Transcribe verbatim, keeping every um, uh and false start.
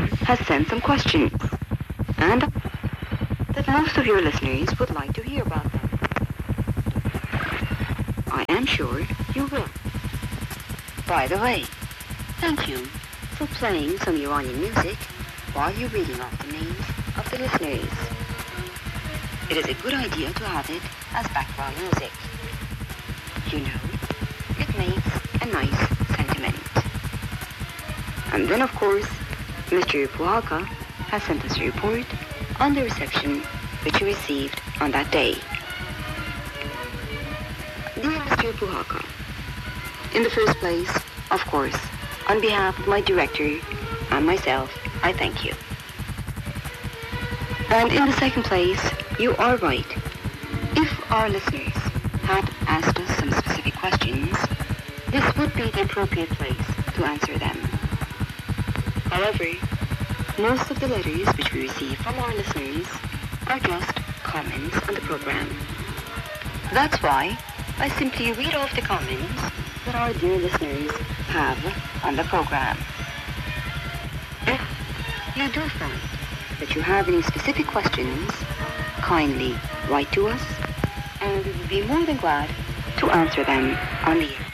has sent some questions, and that most of your listeners would like to hear about them. I am sure you will. By the way, thank you for playing some Iranian music while you're reading off the names of the listeners. It is a good idea to have it as background music. You know, it makes a nice sentiment. And then, of course, Mister Puhalka has sent us a report on the reception which he received on that day. Dear Mister Puhalka, in the first place, of course, on behalf of my director and myself, I thank you. And in the second place, you are right. If our listeners had asked us some specific questions, this would be the appropriate place to answer them. However, most of the letters which we receive from our listeners are just comments on the program. That's why I simply read off the comments that our dear listeners have on the program. If you do find that you have any specific questions, kindly write to us, and we will be more than glad to answer them on the air.